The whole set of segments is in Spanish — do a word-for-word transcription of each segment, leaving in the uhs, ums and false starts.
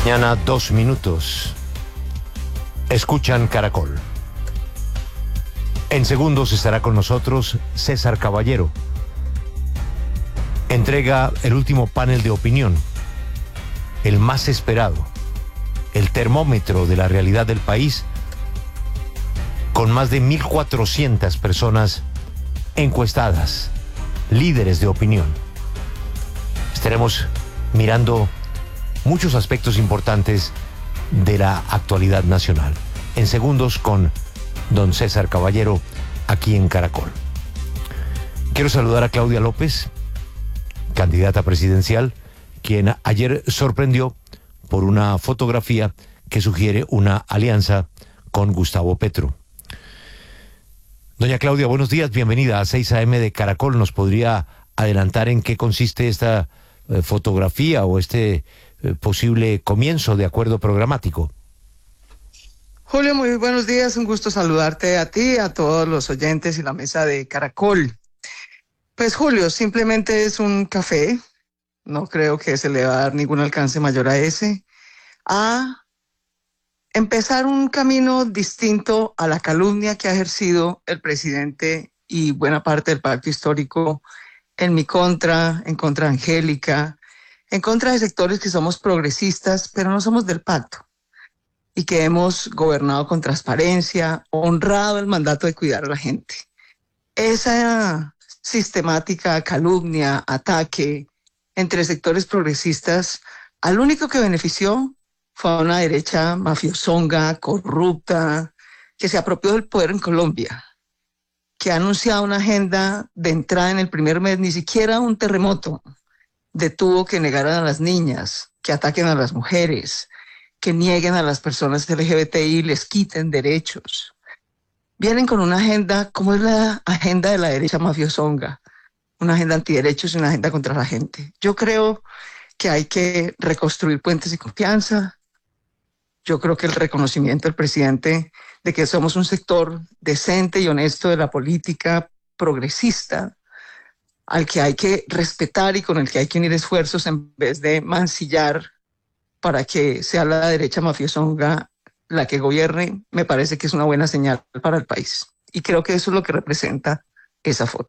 Mañana, dos minutos. Escuchan Caracol. En segundos estará con nosotros César Caballero. Entrega el último panel de opinión, el más esperado, el termómetro de la realidad del país, con más de mil cuatrocientas personas encuestadas, líderes de opinión. Estaremos mirando muchos aspectos importantes de la actualidad nacional. En segundos con don César Caballero, aquí en Caracol. Quiero saludar a Claudia López, candidata presidencial, quien ayer sorprendió por una fotografía que sugiere una alianza con Gustavo Petro. Doña Claudia, buenos días, bienvenida a seis a eme de Caracol. ¿Nos podría adelantar en qué consiste esta eh, fotografía o este eh, posible comienzo de acuerdo programático? Julio, muy buenos días, un gusto saludarte a ti, a todos los oyentes y la mesa de Caracol. Pues Julio, simplemente es un café, no creo que se le va a dar ningún alcance mayor a ese, a empezar un camino distinto a la calumnia que ha ejercido el presidente y buena parte del pacto histórico en mi contra, en contra de Angélica, en contra de sectores que somos progresistas, pero no somos del pacto, y que hemos gobernado con transparencia, honrado el mandato de cuidar a la gente. Esa sistemática calumnia, ataque entre sectores progresistas, al único que benefició fue a una derecha mafiosonga, corrupta, que se apropió del poder en Colombia, que ha anunciado una agenda de entrada en el primer mes, ni siquiera un terremoto detuvo que negaran a las niñas, que ataquen a las mujeres, que nieguen a las personas ele ge be te i, les quiten derechos. Vienen con una agenda, como es la agenda de la derecha mafiosonga, una agenda antiderechos y una agenda contra la gente. Yo creo que hay que reconstruir puentes de confianza. Yo creo que el reconocimiento del presidente de que somos un sector decente y honesto de la política progresista, al que hay que respetar y con el que hay que unir esfuerzos en vez de mancillar para que sea la derecha mafiosonga la que gobierne, me parece que es una buena señal para el país. Y creo que eso es lo que representa esa foto.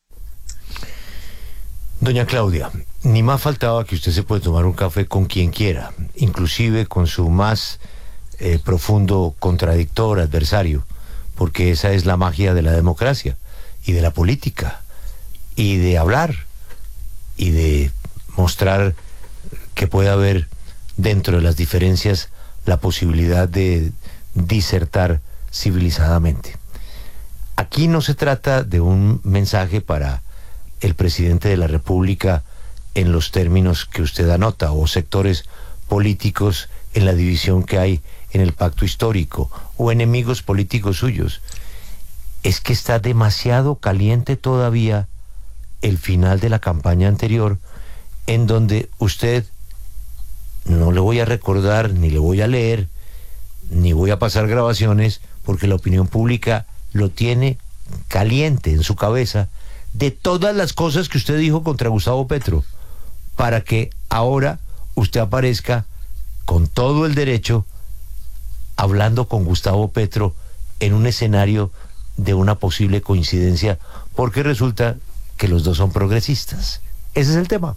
Doña Claudia, ni más faltaba que usted se puede tomar un café con quien quiera, inclusive con su más eh, profundo contradictor, adversario, porque esa es la magia de la democracia y de la política, y de hablar, y de mostrar que puede haber dentro de las diferencias la posibilidad de disertar civilizadamente. Aquí no se trata de un mensaje para el presidente de la República en los términos que usted anota, o sectores políticos en la división que hay en el pacto histórico, o enemigos políticos suyos. Es que está demasiado caliente todavía el final de la campaña anterior, en donde usted, no le voy a recordar, ni le voy a leer, ni voy a pasar grabaciones, porque la opinión pública lo tiene caliente en su cabeza, de todas las cosas que usted dijo contra Gustavo Petro, para que ahora usted aparezca con todo el derecho hablando con Gustavo Petro en un escenario de una posible coincidencia, porque resulta que los dos son progresistas. Ese es el tema.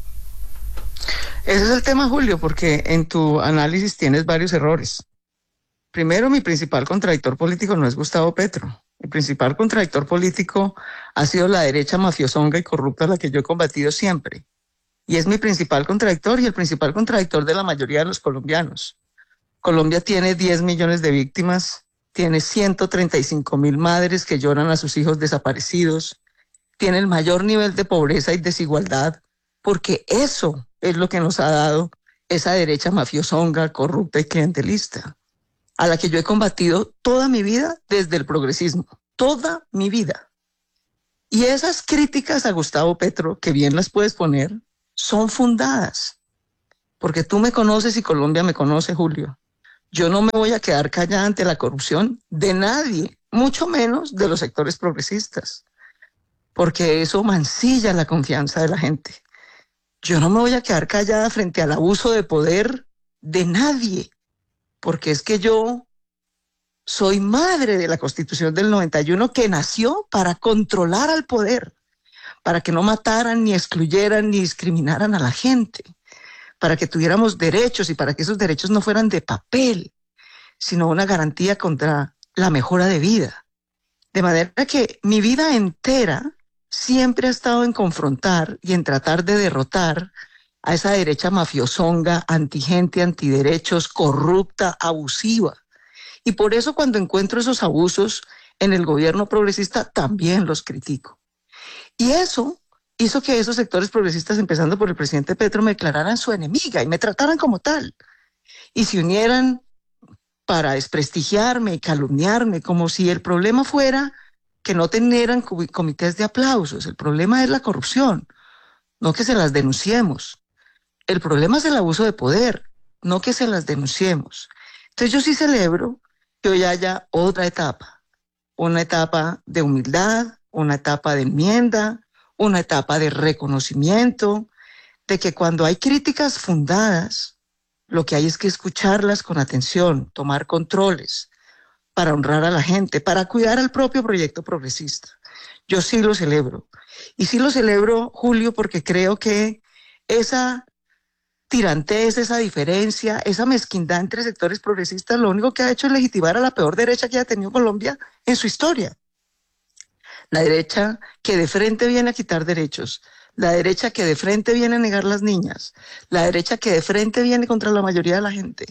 Ese es el tema, Julio, porque en tu análisis tienes varios errores. Primero, mi principal contradictor político no es Gustavo Petro. Mi principal contradictor político ha sido la derecha mafiosonga y corrupta a la que yo he combatido siempre. Y es mi principal contradictor y el principal contradictor de la mayoría de los colombianos. Colombia tiene diez millones de víctimas, tiene ciento treinta y cinco mil madres que lloran a sus hijos desaparecidos, tiene el mayor nivel de pobreza y desigualdad, porque eso es lo que nos ha dado esa derecha mafiosonga, corrupta y clientelista, a la que yo he combatido toda mi vida desde el progresismo, toda mi vida. Y esas críticas a Gustavo Petro, que bien las puedes poner, son fundadas, porque tú me conoces y Colombia me conoce, Julio. Yo no me voy a quedar callada ante la corrupción de nadie, mucho menos de los sectores progresistas, porque eso mancilla la confianza de la gente. Yo no me voy a quedar callada frente al abuso de poder de nadie, porque es que yo soy madre de la Constitución del noventa y uno que nació para controlar al poder, para que no mataran, ni excluyeran, ni discriminaran a la gente, para que tuviéramos derechos y para que esos derechos no fueran de papel, sino una garantía contra la mejora de vida. De manera que mi vida entera siempre ha estado en confrontar y en tratar de derrotar a esa derecha mafiosonga, antigente, antiderechos, corrupta, abusiva. Y por eso cuando encuentro esos abusos en el gobierno progresista, también los critico. Y eso hizo que esos sectores progresistas, empezando por el presidente Petro, me declararan su enemiga y me trataran como tal. Y se unieran para desprestigiarme y calumniarme, como si el problema fuera que no tenieran comités de aplausos. El problema es la corrupción, no que se las denunciemos. El problema es el abuso de poder, no que se las denunciemos. Entonces yo sí celebro que hoy haya otra etapa, una etapa de humildad, una etapa de enmienda, una etapa de reconocimiento, de que cuando hay críticas fundadas, lo que hay es que escucharlas con atención, tomar controles para honrar a la gente, para cuidar al propio proyecto progresista. Yo sí lo celebro. Y sí lo celebro, Julio, porque creo que esa tirantez, esa diferencia, esa mezquindad entre sectores progresistas, lo único que ha hecho es legitimar a la peor derecha que haya tenido Colombia en su historia. La derecha que de frente viene a quitar derechos, la derecha que de frente viene a negar las niñas, la derecha que de frente viene contra la mayoría de la gente.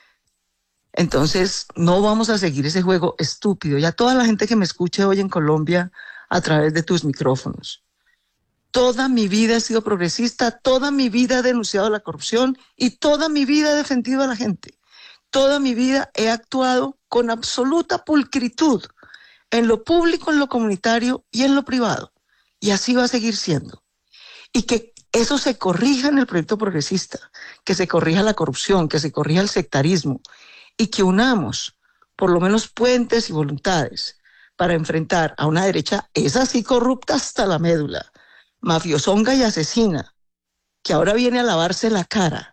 Entonces, no vamos a seguir ese juego estúpido. Y a toda la gente que me escuche hoy en Colombia a través de tus micrófonos. Toda mi vida he sido progresista, toda mi vida he denunciado la corrupción y toda mi vida he defendido a la gente. Toda mi vida he actuado con absoluta pulcritud en lo público, en lo comunitario y en lo privado. Y así va a seguir siendo. Y que eso se corrija en el proyecto progresista, que se corrija la corrupción, que se corrija el sectarismo y que unamos por lo menos puentes y voluntades para enfrentar a una derecha, esa sí corrupta hasta la médula, mafiosonga y asesina, que ahora viene a lavarse la cara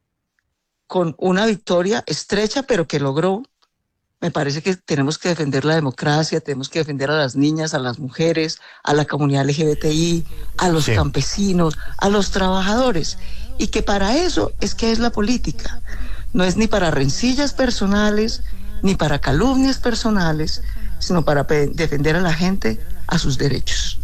con una victoria estrecha, pero que logró. Me parece que tenemos que defender la democracia, tenemos que defender a las niñas, a las mujeres, a la comunidad L G B T I, a los sí. campesinos, a los trabajadores, y que para eso es que es la política. No es ni para rencillas personales, ni para calumnias personales, sino para defender a la gente a sus derechos.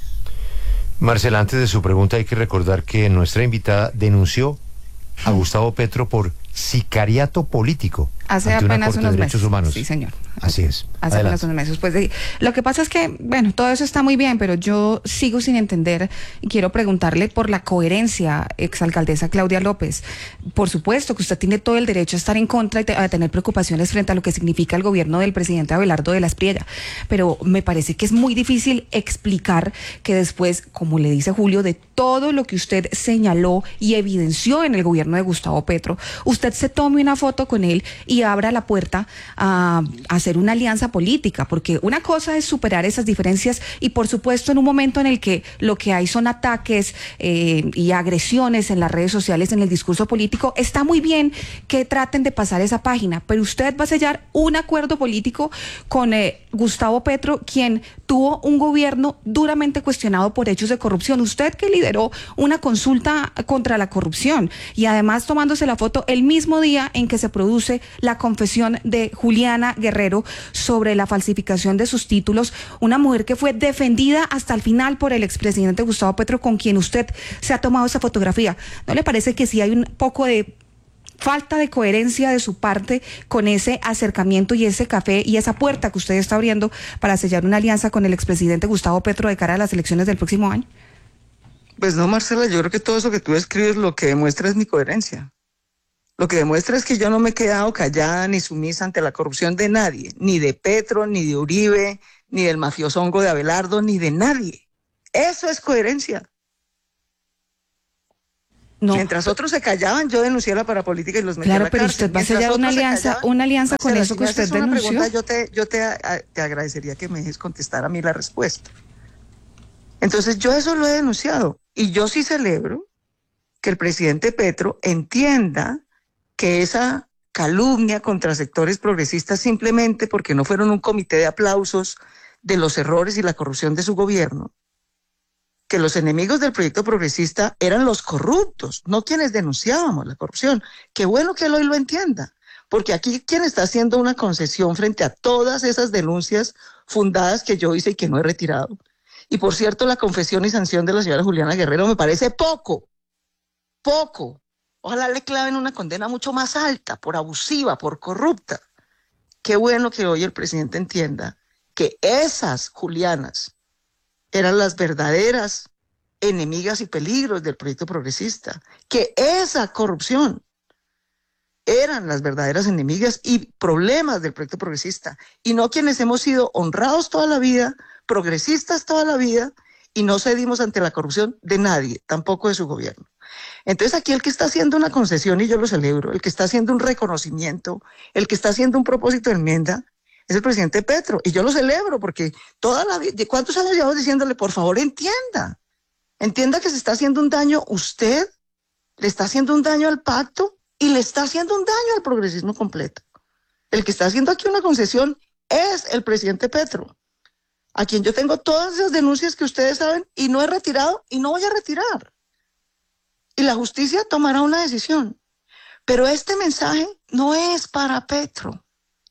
Marcela, antes de su pregunta hay que recordar que nuestra invitada denunció a Gustavo Petro por sicariato político. Hace apenas unos meses. Humanos. Sí, señor. Así es. Hace Adelante. apenas unos meses. Pues de, lo que pasa es que, bueno, todo eso está muy bien, pero yo sigo sin entender y quiero preguntarle por la coherencia, exalcaldesa Claudia López. Por supuesto que usted tiene todo el derecho a estar en contra y te, a tener preocupaciones frente a lo que significa el gobierno del presidente Abelardo de la Espriella, pero me parece que es muy difícil explicar que después, como le dice Julio, de todo lo que usted señaló y evidenció en el gobierno de Gustavo Petro, usted se tome una foto con él y abra la puerta a, a hacer una alianza política, porque una cosa es superar esas diferencias y por supuesto en un momento en el que lo que hay son ataques eh, y agresiones en las redes sociales, en el discurso político, está muy bien que traten de pasar esa página, pero usted va a sellar un acuerdo político con eh, Gustavo Petro, quien tuvo un gobierno duramente cuestionado por hechos de corrupción, usted que lideró una consulta contra la corrupción y además tomándose la foto el mismo día en que se produce la confesión de Juliana Guerrero sobre la falsificación de sus títulos, una mujer que fue defendida hasta el final por el expresidente Gustavo Petro, con quien usted se ha tomado esa fotografía. ¿No le parece que sí hay un poco de falta de coherencia de su parte con ese acercamiento y ese café y esa puerta que usted está abriendo para sellar una alianza con el expresidente Gustavo Petro de cara a las elecciones del próximo año? Pues no, Marcela, yo creo que todo eso que tú escribes lo que demuestra es mi coherencia. Lo que demuestra es que yo no me he quedado callada ni sumisa ante la corrupción de nadie, ni de Petro, ni de Uribe, ni del mafiosongo de Abelardo, ni de nadie. Eso es coherencia. No. Mientras otros se callaban, yo denuncié la parapolítica y los metí claro, a la cárcel. Claro, pero usted va a sellar una alianza, una alianza con eso que usted denunció. Pregunta, yo te, yo te, a, te agradecería que me dejes contestar a mí la respuesta. Entonces, yo eso lo he denunciado. Y yo sí celebro que el presidente Petro entienda que esa calumnia contra sectores progresistas simplemente porque no fueron un comité de aplausos de los errores y la corrupción de su gobierno, que los enemigos del proyecto progresista eran los corruptos, no quienes denunciábamos la corrupción. Qué bueno que él hoy lo entienda, porque aquí quien está haciendo una concesión frente a todas esas denuncias fundadas que yo hice y que no he retirado. Y por cierto, la confesión y sanción de la señora Juliana Guerrero me parece poco, poco. Ojalá le claven una condena mucho más alta, por abusiva, por corrupta. Qué bueno que hoy el presidente entienda que esas Julianas eran las verdaderas enemigas y peligros del proyecto progresista, que esa corrupción eran las verdaderas enemigas y problemas del proyecto progresista, y no quienes hemos sido honrados toda la vida, progresistas toda la vida, y no cedimos ante la corrupción de nadie, tampoco de su gobierno. Entonces aquí el que está haciendo una concesión, y yo lo celebro, el que está haciendo un reconocimiento, el que está haciendo un propósito de enmienda, es el presidente Petro, y yo lo celebro porque toda la vida, ¿cuántos años llevamos diciéndole, por favor, entienda? Entienda que se está haciendo un daño usted, le está haciendo un daño al pacto y le está haciendo un daño al progresismo completo. El que está haciendo aquí una concesión es el presidente Petro, a quien yo tengo todas esas denuncias que ustedes saben y no he retirado y no voy a retirar. Y la justicia tomará una decisión. Pero este mensaje no es para Petro.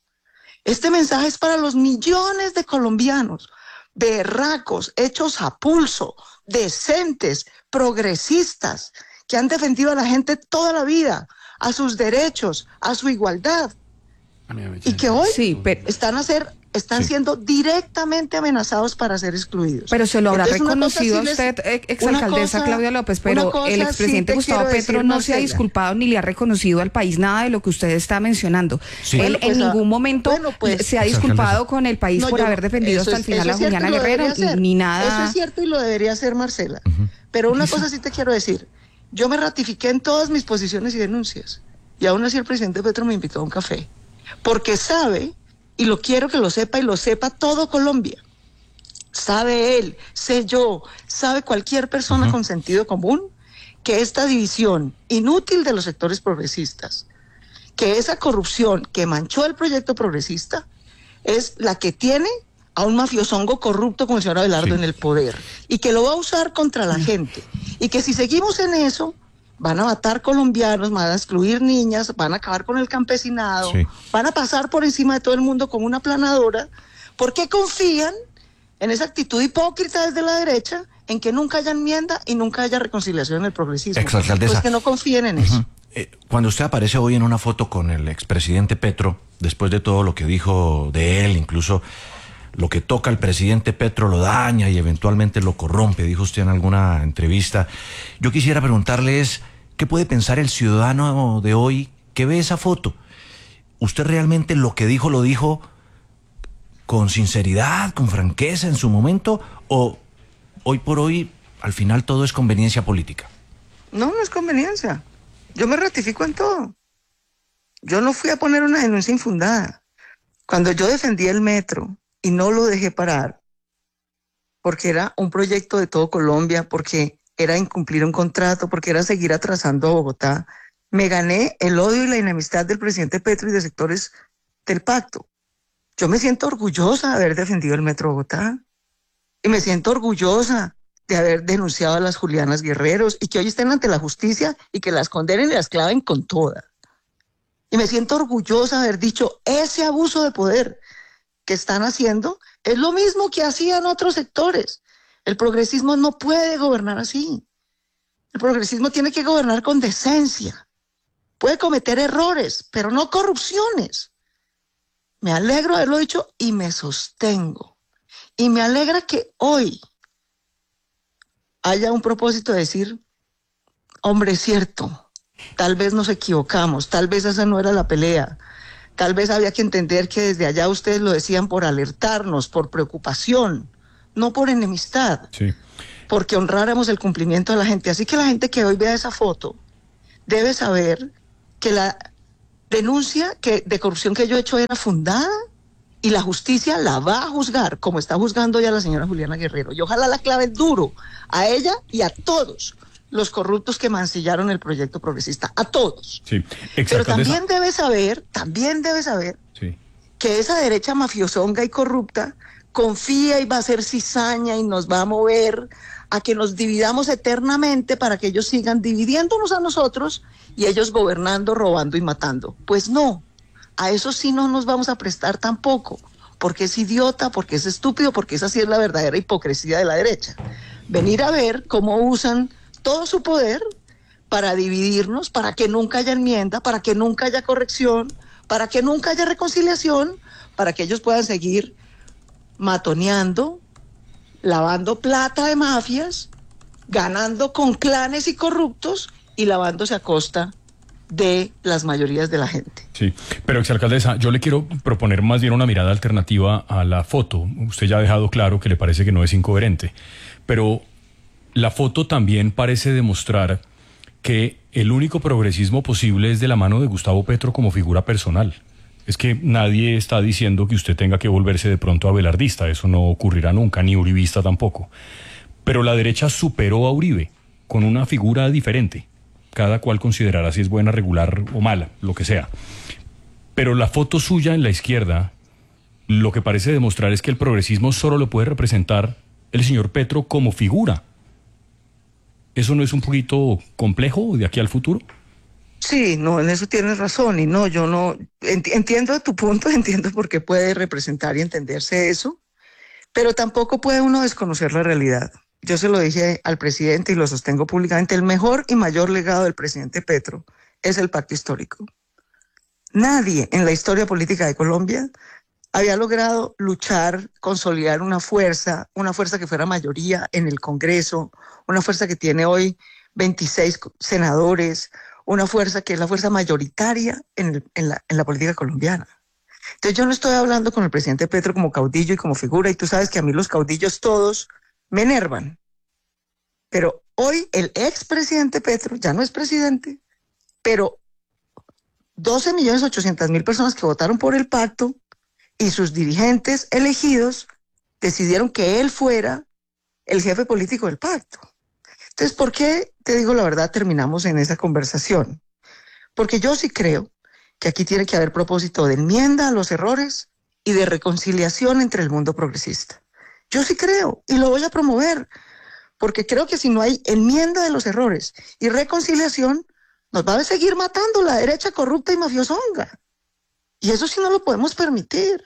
Este mensaje es para los millones de colombianos, berracos, hechos a pulso, decentes, progresistas, que han defendido a la gente toda la vida, a sus derechos, a su igualdad, y que hoy sí, pero, están, a ser, están sí. siendo directamente amenazados para ser excluidos. Pero se lo habrá Entonces, reconocido sí usted, les, exalcaldesa cosa, Claudia López, pero el expresidente sí Gustavo Petro no Marcela. se ha disculpado ni le ha reconocido al país nada de lo que usted está mencionando. Sí. Él bueno, pues, en ningún momento bueno, pues, se ha disculpado con el país no, por yo, haber defendido hasta el final a Juliana Guerrero, ni nada. Eso es cierto y lo debería hacer Marcela. Uh-huh. Pero una cosa sí te quiero decir. Yo me ratifiqué en todas mis posiciones y denuncias. Y aún así el presidente Petro me invitó a un café. Porque sabe, y lo quiero que lo sepa y lo sepa todo Colombia, sabe él, sé yo, sabe cualquier persona uh-huh. con sentido común, que esta división inútil de los sectores progresistas, que esa corrupción que manchó el proyecto progresista, es la que tiene a un mafiosongo corrupto como el señor Abelardo sí. en el poder, y que lo va a usar contra la gente, y que si seguimos en eso, van a matar colombianos, van a excluir niñas, van a acabar con el campesinado, sí. van a pasar por encima de todo el mundo con una planadora, porque confían en esa actitud hipócrita desde la derecha, en que nunca haya enmienda y nunca haya reconciliación en el progresismo. Exalcaldesa, pues que no confíen en uh-huh. eso. Eh, cuando usted aparece hoy en una foto con el expresidente Petro, después de todo lo que dijo de él, incluso lo que toca al presidente Petro lo daña y eventualmente lo corrompe, dijo usted en alguna entrevista. Yo quisiera preguntarle es, ¿qué puede pensar el ciudadano de hoy que ve esa foto? ¿Usted realmente lo que dijo lo dijo con sinceridad, con franqueza en su momento, o hoy por hoy al final todo es conveniencia política? No, no es conveniencia. Yo me ratifico en todo. Yo no fui a poner una denuncia infundada. Cuando yo defendí el metro y no lo dejé parar, porque era un proyecto de todo Colombia, porque era incumplir un contrato, porque era seguir atrasando a Bogotá, me gané el odio y la enemistad del presidente Petro y de sectores del pacto. Yo me siento orgullosa de haber defendido el Metro Bogotá, y me siento orgullosa de haber denunciado a las Julianas Guerreros, y que hoy estén ante la justicia y que las condenen y las claven con toda. Y me siento orgullosa de haber dicho, ese abuso de poder que están haciendo es lo mismo que hacían otros sectores. El progresismo no puede gobernar así. El progresismo tiene que gobernar con decencia. Puede cometer errores, pero no corrupciones. Me alegro de haberlo dicho y me sostengo. Y me alegra que hoy haya un propósito de decir, hombre, es cierto, tal vez nos equivocamos, tal vez esa no era la pelea. Tal vez había que entender que desde allá ustedes lo decían por alertarnos, por preocupación, no por enemistad, sí. porque honráramos el cumplimiento de la gente. Así que la gente que hoy vea esa foto debe saber que la denuncia que, de corrupción que yo he hecho era fundada y la justicia la va a juzgar, como está juzgando ya la señora Juliana Guerrero. Y ojalá la clave duro a ella y a todos los corruptos que mancillaron el proyecto progresista, a todos. Sí. Pero también debe saber, también debe saber sí. que esa derecha mafiosonga y corrupta confía y va a hacer cizaña y nos va a mover a que nos dividamos eternamente para que ellos sigan dividiéndonos a nosotros y ellos gobernando, robando y matando. Pues no, a eso sí no nos vamos a prestar tampoco, porque es idiota, porque es estúpido, porque esa sí es la verdadera hipocresía de la derecha. Venir a ver cómo usan todo su poder para dividirnos, para que nunca haya enmienda, para que nunca haya corrección, para que nunca haya reconciliación, para que ellos puedan seguir matoneando, lavando plata de mafias, ganando con clanes y corruptos y lavándose a costa de las mayorías de la gente. Sí, pero exalcaldesa, yo le quiero proponer más bien una mirada alternativa a la foto. Usted ya ha dejado claro que le parece que no es incoherente, pero la foto también parece demostrar que el único progresismo posible es de la mano de Gustavo Petro como figura personal. Es que nadie está diciendo que usted tenga que volverse de pronto abelardista, eso no ocurrirá nunca, ni uribista tampoco. Pero la derecha superó a Uribe con una figura diferente. Cada cual considerará si es buena, regular o mala, lo que sea. Pero la foto suya en la izquierda, lo que parece demostrar es que el progresismo solo lo puede representar el señor Petro como figura. ¿Eso no es un poquito complejo de aquí al futuro? Sí, no, en eso tienes razón, y no, yo no, ent- entiendo tu punto, entiendo por qué puede representar y entenderse eso, pero tampoco puede uno desconocer la realidad. Yo se lo dije al presidente y lo sostengo públicamente, el mejor y mayor legado del presidente Petro es el pacto histórico. Nadie en la historia política de Colombia había logrado luchar, consolidar una fuerza, una fuerza que fuera mayoría en el Congreso, una fuerza que tiene hoy veintiséis senadores, una fuerza que es la fuerza mayoritaria en, el, en, la, en la política colombiana. Entonces yo no estoy hablando con el presidente Petro como caudillo y como figura, y tú sabes que a mí los caudillos todos me enervan. Pero hoy el expresidente Petro ya no es presidente, pero doce millones ochocientas mil personas que votaron por el pacto y sus dirigentes elegidos decidieron que él fuera el jefe político del pacto. Entonces, ¿por qué, te digo la verdad, terminamos en esa conversación? Porque yo sí creo que aquí tiene que haber propósito de enmienda a los errores y de reconciliación entre el mundo progresista. Yo sí creo y lo voy a promover, porque creo que si no hay enmienda de los errores y reconciliación, nos va a seguir matando la derecha corrupta y mafiosonga. Y eso sí no lo podemos permitir.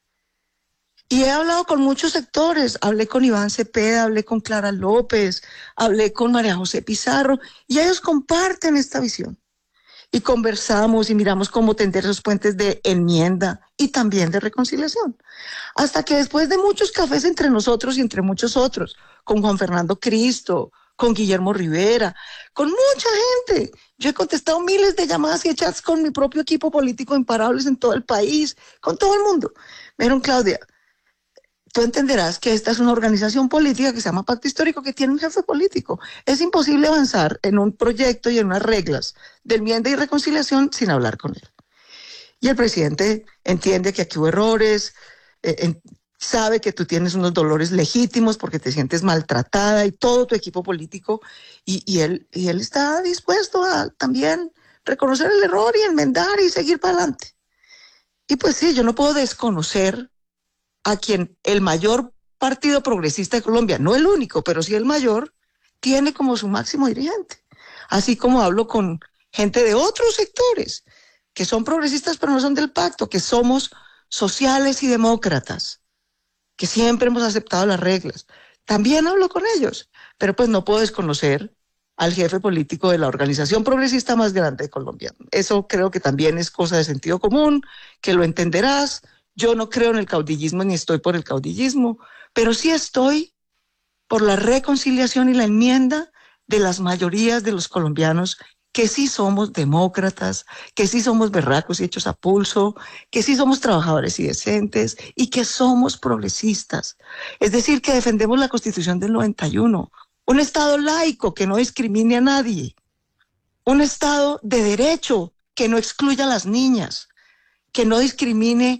Y he hablado con muchos sectores, hablé con Iván Cepeda, hablé con Clara López, hablé con María José Pizarro, y ellos comparten esta visión. Y conversamos y miramos cómo tender esos puentes de enmienda y también de reconciliación. Hasta que después de muchos cafés entre nosotros y entre muchos otros, con Juan Fernando Cristo, con Guillermo Rivera, con mucha gente. Yo he contestado miles de llamadas y chats con mi propio equipo político imparables en todo el país, con todo el mundo. Me dijeron, Claudia, tú entenderás que esta es una organización política que se llama Pacto Histórico, que tiene un jefe político. Es imposible avanzar en un proyecto y en unas reglas de enmienda y reconciliación sin hablar con él. Y el presidente entiende que aquí hubo errores, eh, en, sabe que tú tienes unos dolores legítimos porque te sientes maltratada y todo tu equipo político, y, y, él, y él está dispuesto a también reconocer el error y enmendar y seguir para adelante. Y pues sí, yo no puedo desconocer a quien el mayor partido progresista de Colombia, no el único, pero sí el mayor, tiene como su máximo dirigente. Así como hablo con gente de otros sectores, que son progresistas pero no son del pacto, que somos sociales y demócratas, que siempre hemos aceptado las reglas. También hablo con ellos, pero pues no puedo desconocer al jefe político de la organización progresista más grande de Colombia. Eso creo que también es cosa de sentido común, que lo entenderás. Yo no creo en el caudillismo ni estoy por el caudillismo, pero sí estoy por la reconciliación y la enmienda de las mayorías de los colombianos, que sí somos demócratas, que sí somos berracos y hechos a pulso, que sí somos trabajadores y decentes y que somos progresistas. Es decir, que defendemos la Constitución del noventa y uno, un Estado laico que no discrimine a nadie, un Estado de derecho que no excluya a las niñas, que no discrimine